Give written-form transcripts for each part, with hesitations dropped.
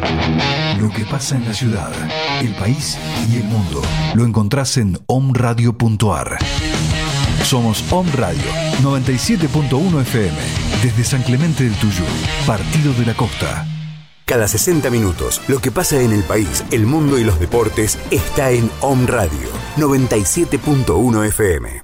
Lo que pasa en la ciudad, el país y el mundo lo encontrás en omradio.ar. Somos Om Radio 97.1 FM desde San Clemente del Tuyú, Partido de la Costa. Cada 60 minutos, lo que pasa en el país, el mundo y los deportes está en Om Radio 97.1 FM.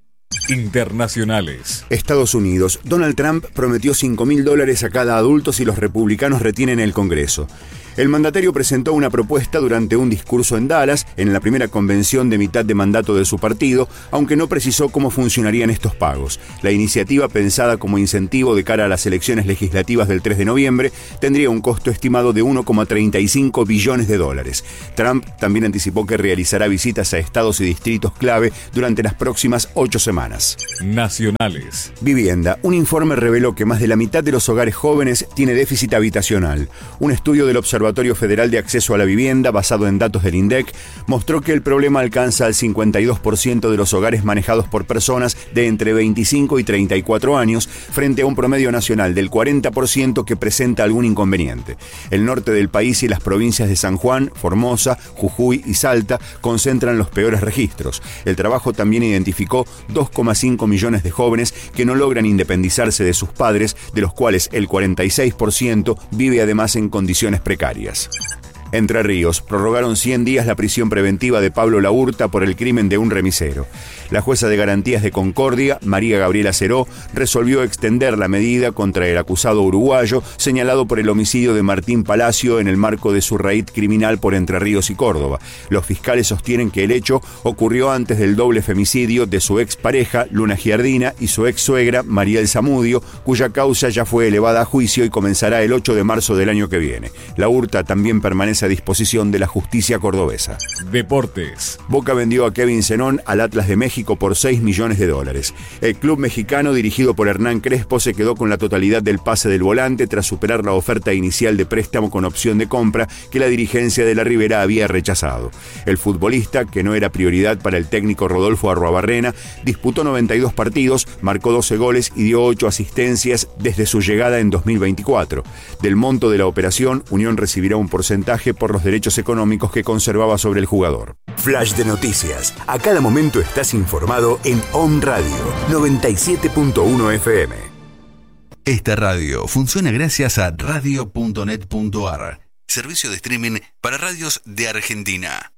Internacionales. Estados Unidos. Donald Trump prometió $5.000 a cada adulto si los republicanos retienen el Congreso. El mandatario presentó una propuesta durante un discurso en Dallas, en la primera convención de mitad de mandato de su partido, aunque no precisó cómo funcionarían estos pagos. La iniciativa, pensada como incentivo de cara a las elecciones legislativas del 3 de noviembre, tendría un costo estimado de $1,35 billones. Trump también anticipó que realizará visitas a estados y distritos clave durante las próximas 8 semanas. Nacionales. Vivienda. Un informe reveló que más de la mitad de los hogares jóvenes tiene déficit habitacional. Un estudio del Observatorio Federal de Acceso a la Vivienda, basado en datos del INDEC, mostró que el problema alcanza al 52% de los hogares manejados por personas de entre 25 y 34 años, frente a un promedio nacional del 40% que presenta algún inconveniente. El norte del país y las provincias de San Juan, Formosa, Jujuy y Salta concentran los peores registros. El trabajo también identificó 2,5 millones de jóvenes que no logran independizarse de sus padres, de los cuales el 46% vive además en condiciones precarias. Entre Ríos, prorrogaron 100 días la prisión preventiva de Pablo Laurta por el crimen de un remisero. La jueza de garantías de Concordia, María Gabriela Ceró, resolvió extender la medida contra el acusado uruguayo señalado por el homicidio de Martín Palacio en el marco de su raíz criminal por Entre Ríos y Córdoba. Los fiscales sostienen que el hecho ocurrió antes del doble femicidio de su expareja, Luna Giardina, y su ex suegra, Mariel Zamudio, cuya causa ya fue elevada a juicio y comenzará el 8 de marzo del año que viene. Laurta también permanece a disposición de la justicia cordobesa. Deportes. Boca vendió a Kevin Zenón al Atlas de México por $6 millones. El club mexicano, dirigido por Hernán Crespo, se quedó con la totalidad del pase del volante tras superar la oferta inicial de préstamo con opción de compra que la dirigencia de la Ribera había rechazado. El futbolista, que no era prioridad para el técnico Rodolfo Arruabarrena, disputó 92 partidos, marcó 12 goles y dio 8 asistencias desde su llegada en 2024. Del monto de la operación, Unión recibirá un porcentaje por los derechos económicos que conservaba sobre el jugador. Flash de noticias. A cada momento estás informado en Om Radio 97.1 FM. Esta radio funciona gracias a radio.net.ar, servicio de streaming para radios de Argentina.